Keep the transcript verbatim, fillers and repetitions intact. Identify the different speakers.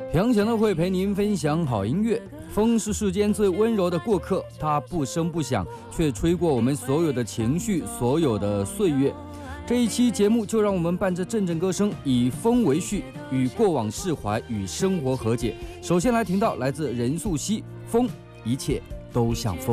Speaker 1: 平祥的会陪您分享好音乐。风是世间最温柔的过客，它不声不响，却吹过我们所有的情绪，所有的岁月。这一期节目就让我们伴着阵阵歌声，以风为序，与过往释怀，与生活和解。首先来听到来自任素汐《风》，一切都像风。